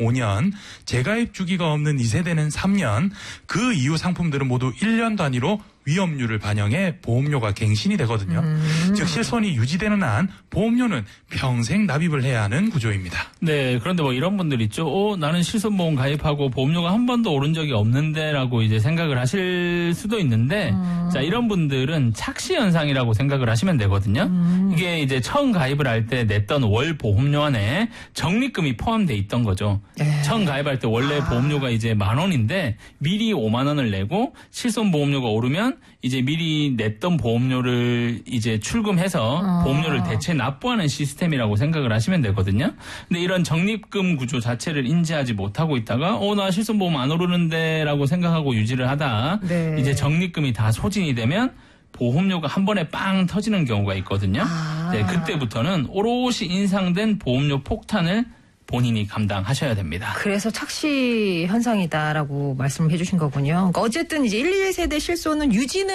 5년, 재가입 주기가 없는 2세대는 3년, 그 이후 상품들은 모두 1년 단위로 위험률을 반영해 보험료가 갱신이 되거든요. 즉 실손이 유지되는 한 보험료는 평생 납입을 해야 하는 구조입니다. 네, 그런데 뭐 이런 분들 있죠. 나는 실손보험 가입하고 보험료가 한 번도 오른 적이 없는데라고 이제 생각을 하실 수도 있는데, 자, 이런 분들은 착시 현상이라고 생각을 하시면 되거든요. 이게 이제 처음 가입을 할 때 냈던 월 보험료 안에 적립금이 포함돼 있던 거죠. 처음 가입할 때 원래 보험료가 이제 10,000원인데 미리 50,000원을 내고 실손보험료가 오르면 이제 미리 냈던 보험료를 이제 출금해서 보험료를 대체 납부하는 시스템이라고 생각을 하시면 되거든요. 근데 이런 적립금 구조 자체를 인지하지 못하고 있다가 나 실손보험 안 오르는데 라고 생각하고 유지를 하다 네. 이제 적립금이 다 소진이 되면 보험료가 한 번에 빵 터지는 경우가 있거든요. 네, 그때부터는 오롯이 인상된 보험료 폭탄을 본인이 감당하셔야 됩니다. 그래서 착시 현상이다라고 말씀을 해주신 거군요. 그러니까 어쨌든 이제 1, 2세대 실손은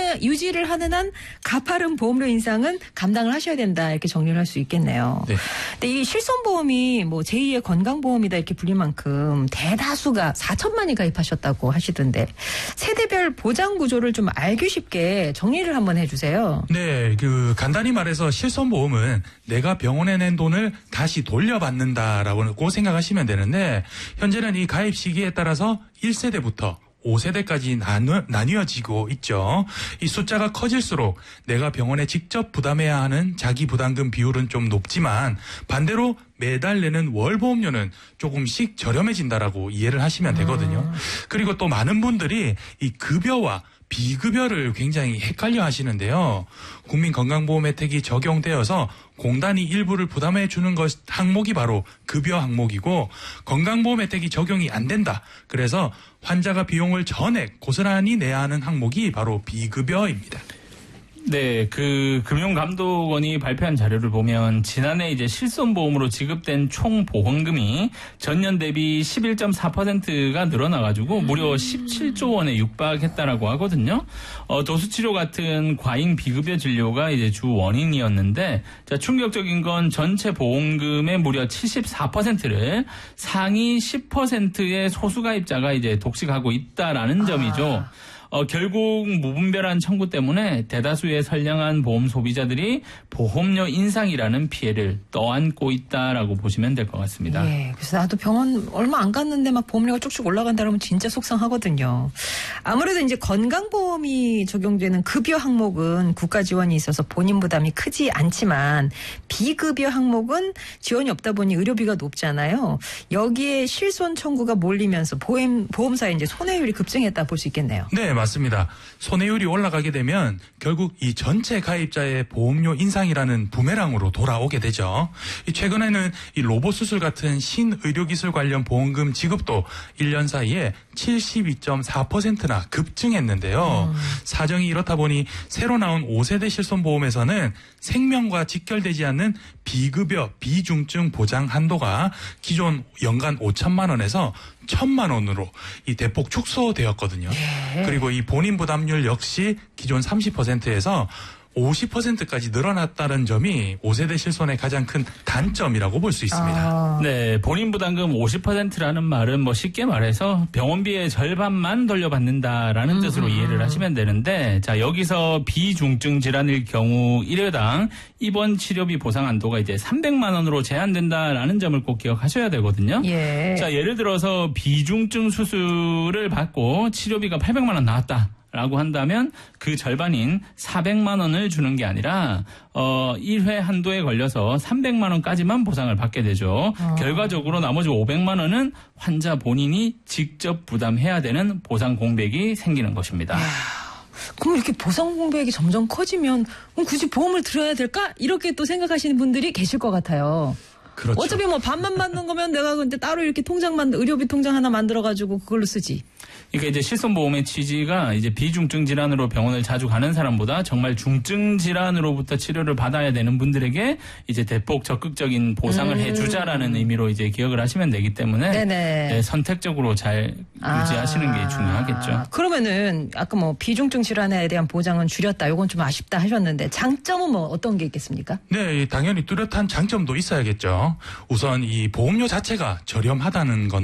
유지를 하는 한 가파른 보험료 인상은 감당을 하셔야 된다 이렇게 정리를 할 수 있겠네요. 네. 근데 이 실손보험이 뭐 제2의 건강보험이다 이렇게 불릴 만큼 대다수가 4천만이 가입하셨다고 하시던데 세대별 보장 구조를 좀 알기 쉽게 정리를 한번 해주세요. 네, 간단히 말해서 실손보험은 내가 병원에 낸 돈을 다시 돌려받는다라고 생각하시면 되는데 현재는 이 가입 시기에 따라서 1세대부터 5세대까지 나뉘어지고 있죠. 이 숫자가 커질수록 내가 병원에 직접 부담해야 하는 자기 부담금 비율은 좀 높지만 반대로 매달 내는 월 보험료는 조금씩 저렴해진다라고 이해를 하시면 되거든요. 그리고 또 많은 분들이 이 급여와 비급여를 굉장히 헷갈려 하시는데요. 국민건강보험 혜택이 적용되어서 공단이 일부를 부담해 주는 항목이 바로 급여 항목이고 건강보험 혜택이 적용이 안 된다. 그래서 환자가 비용을 전액 고스란히 내야 하는 항목이 바로 비급여입니다. 네, 금융감독원이 발표한 자료를 보면 지난해 이제 실손보험으로 지급된 총 보험금이 전년 대비 11.4%가 늘어나가지고 무려 17조 원에 육박했다라고 하거든요. 도수치료 같은 과잉 비급여 진료가 이제 주 원인이었는데, 자, 충격적인 건 전체 보험금의 무려 74%를 상위 10%의 소수가입자가 이제 독식하고 있다라는 점이죠. 결국 무분별한 청구 때문에 대다수의 선량한 보험 소비자들이 보험료 인상이라는 피해를 떠안고 있다라고 보시면 될 것 같습니다. 예, 그래서 나도 병원 얼마 안 갔는데 막 보험료가 쭉쭉 올라간다 그러면 진짜 속상하거든요. 아무래도 이제 건강보험이 적용되는 급여 항목은 국가 지원이 있어서 본인 부담이 크지 않지만 비급여 항목은 지원이 없다 보니 의료비가 높잖아요. 여기에 실손 청구가 몰리면서 보험사의 이제 손해율이 급증했다 볼 수 있겠네요. 네, 맞습니다. 손해율이 올라가게 되면 결국 이 전체 가입자의 보험료 인상이라는 부메랑으로 돌아오게 되죠. 최근에는 이 로봇 수술 같은 신의료기술 관련 보험금 지급도 1년 사이에 72.4%나 급증했는데요. 사정이 이렇다 보니 새로 나온 5세대 실손보험에서는 생명과 직결되지 않는 비급여 비중증 보장 한도가 기존 연간 5천만 원에서 1,000만 원으로 이 대폭 축소되었거든요. 네. 그리고 이 본인 부담률 역시 기존 30%에서 50%까지 늘어났다는 점이 5세대 실손의 가장 큰 단점이라고 볼 수 있습니다. 네, 본인 부담금 50%라는 말은 뭐 쉽게 말해서 병원비의 절반만 돌려받는다라는 뜻으로 이해를 하시면 되는데, 자, 여기서 비중증 질환일 경우 1회당 입원 치료비 보상 한도가 이제 300만 원으로 제한된다라는 점을 꼭 기억하셔야 되거든요. 예. 자, 예를 들어서 비중증 수술을 받고 치료비가 800만 원 나왔다. 라고 한다면 그 절반인 400만 원을 주는 게 아니라 1회 한도에 걸려서 300만 원까지만 보상을 받게 되죠. 결과적으로 나머지 500만 원은 환자 본인이 직접 부담해야 되는 보상 공백이 생기는 것입니다. 그럼 이렇게 보상 공백이 점점 커지면 그럼 굳이 보험을 들어야 될까? 이렇게 또 생각하시는 분들이 계실 것 같아요. 그렇죠. 어차피 뭐 반만 받는 거면 내가 근데 따로 이렇게 의료비 통장 하나 만들어가지고 그걸로 쓰지. 그러니까 이제 실손보험의 취지가 이제 비중증 질환으로 병원을 자주 가는 사람보다 정말 중증 질환으로부터 치료를 받아야 되는 분들에게 이제 대폭 적극적인 보상을 해주자라는 의미로 이제 기억을 하시면 되기 때문에 네, 선택적으로 잘 유지하시는 게 중요하겠죠. 그러면은 아까 뭐 비중증 질환에 대한 보장은 줄였다. 이건 좀 아쉽다 하셨는데 장점은 뭐 어떤 게 있겠습니까? 네, 당연히 뚜렷한 장점도 있어야겠죠. 우선 이 보험료 자체가 저렴하다는 건